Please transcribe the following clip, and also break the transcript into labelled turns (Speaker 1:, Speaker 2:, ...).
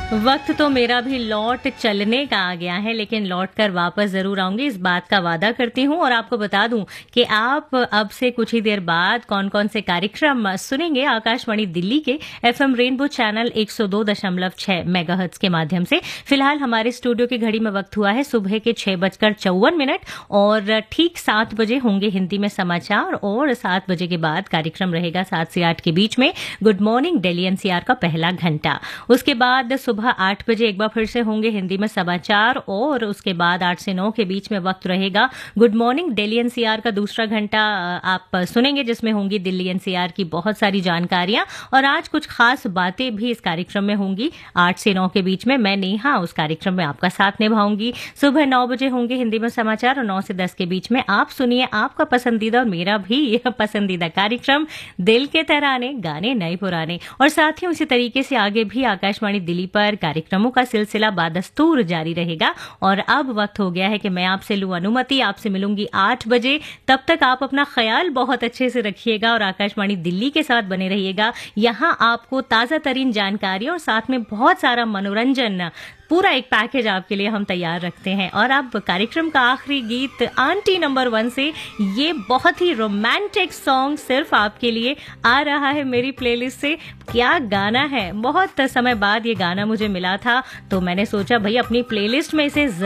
Speaker 1: वक्त तो मेरा भी लौट चलने का आ गया है, लेकिन लौट कर वापस जरूर आऊंगी, इस बात का वादा करती हूँ। और आपको बता दूं कि आप अब से कुछ ही देर बाद कौन कौन से कार्यक्रम सुनेंगे आकाशवाणी दिल्ली के एफएम रेनबो चैनल 102.6 मेगाहर्ट्ज के माध्यम से। फिलहाल हमारे स्टूडियो की घड़ी में वक्त हुआ है सुबह के 6:54 और ठीक 7 बजे होंगे हिंदी में समाचार और 7 बजे के बाद कार्यक्रम रहेगा 7 से 8 के बीच में गुड मॉर्निंग दिल्ली एनसीआर का पहला घंटा। उसके बाद सुबह 8 बजे एक बार फिर से होंगे हिंदी में समाचार और उसके बाद 8 से 9 के बीच में वक्त रहेगा गुड मॉर्निंग दिल्ली एनसीआर का दूसरा घंटा आप सुनेंगे, जिसमें होंगी दिल्ली एनसीआर की बहुत सारी जानकारियां और आज कुछ खास बातें भी इस कार्यक्रम में होंगी। 8 से 9 के बीच में मैं नेहा उस कार्यक्रम में आपका साथ निभाऊंगी। सुबह 9 बजे होंगे हिंदी में समाचार और 9 से 10 के बीच में आप सुनिए आपका पसंदीदा और मेरा भी यह पसंदीदा कार्यक्रम दिल के तराने, गाने नए पुराने। और साथ ही उसी तरीके से आगे भी आकाशवाणी दिल्ली पर कार्यक्रमों का सिलसिला बादस्तूर जारी रहेगा। और अब वक्त हो गया है कि मैं आपसे लूं अनुमति, आपसे मिलूंगी 8 बजे। तब तक आप अपना ख्याल बहुत अच्छे से रखिएगा और आकाशवाणी दिल्ली के साथ बने रहिएगा। यहां आपको ताजा तरीन जानकारी और साथ में बहुत सारा मनोरंजन, पूरा एक पैकेज आपके लिए हम तैयार रखते हैं। और अब कार्यक्रम का आखिरी गीत आंटी नंबर 1 से ये बहुत ही रोमांटिक सॉन्ग सिर्फ आपके लिए आ रहा है मेरी प्लेलिस्ट से। क्या गाना है, बहुत समय बाद ये गाना मुझे मिला था तो मैंने सोचा भाई अपनी प्लेलिस्ट में इसे